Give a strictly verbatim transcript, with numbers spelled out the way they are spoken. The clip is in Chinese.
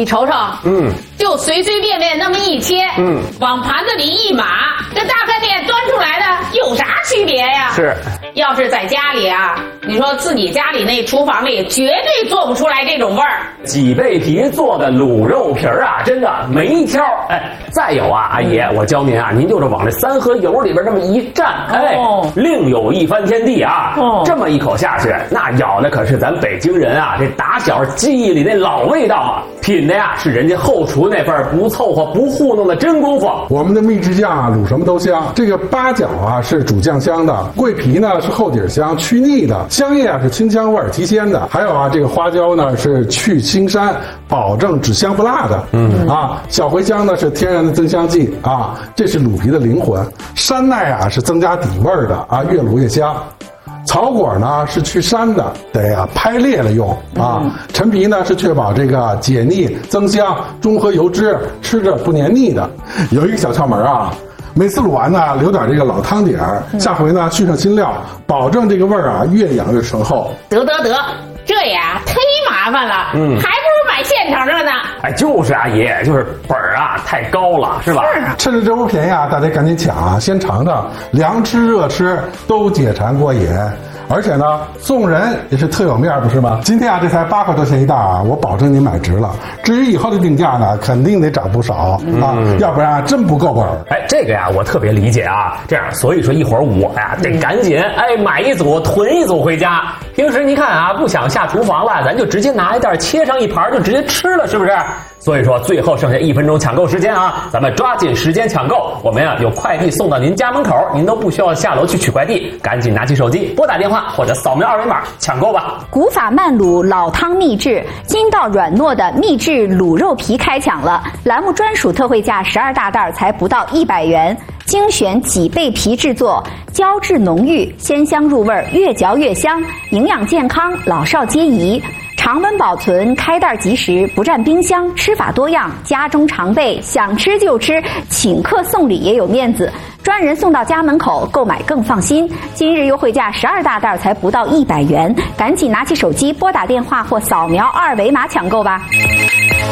你瞅瞅， 嗯， 就随随便便那么一切， 嗯， 往盘子里一码，跟大饭店端出来的有啥区别呀？ 是。 要是在家里啊，你说自己家里那厨房里绝对做不出来这种味儿。 脊背皮做的卤肉皮儿啊，真的没挑。哎，再有啊，阿姨，我教您啊，您就是往这三合油里边这么一蘸，哎， 哦、 另有一番天地啊。 哦， 这么一口下去，那咬的可是咱北京人啊，这打小记忆里那老味道啊，品的呀是人家后厨那份不凑合不糊弄的真功夫。 我们的秘制酱啊，卤什么都香。这个八角啊是主酱香的，桂皮呢是后底香去腻的，香叶啊是清香味儿提鲜的，还有啊这个花椒呢是去腥膻，保证只香不辣的。嗯啊，小茴香呢是天然的增香剂啊，这是卤皮的灵魂。山奈啊是增加底味儿的啊，越卤越香。草果呢是去膻的，得啊拍裂了用啊。嗯、陈皮呢是确保这个解腻增香，中和油脂，吃着不黏腻的。有一个小窍门啊。每次卤完呢，留点这个老汤底儿，下回呢续上新料，保证这个味儿啊越养越醇厚。 得得得，这呀忒麻烦了，嗯，还不如买现成的呢。 哎，就是阿姨，就是本儿啊太高了，是吧？ 是啊， 趁着这波便宜啊，大家赶紧抢啊，先尝尝，凉吃热吃都解馋过瘾。而且呢，送人也是特有面，不是吗？今天啊，这才八块多钱一袋啊，我保证你买值了。至于以后的定价呢，肯定得涨不少、嗯、啊，要不然啊，真不够本儿。 哎，这个呀，我特别理解啊。这样，所以说一会儿我呀得赶紧哎买一组囤一组回家。平时你看啊，不想下厨房了，咱就直接拿一袋切上一盘就直接吃了，是不是？所以说最后剩下一分钟抢购时间啊，咱们抓紧时间抢购。我们呀有快递送到您家门口，您都不需要下楼去取快递，赶紧拿起手机拨打电话或者扫描二维码抢购吧。 古法慢卤老汤秘制，筋道软糯的秘制卤肉皮开抢了，栏目专属特惠价十二大袋才不到一百元，精选脊背皮制作，胶质浓郁，鲜香入味，越嚼越香，营养健康，老少皆宜。常温保存，开袋即食，不占冰箱，吃法多样，家中常备，想吃就吃，请客送礼也有面子，专人送到家门口，购买更放心。今日优惠价十二大袋才不到一百元，赶紧拿起手机拨打电话或扫描二维码抢购吧。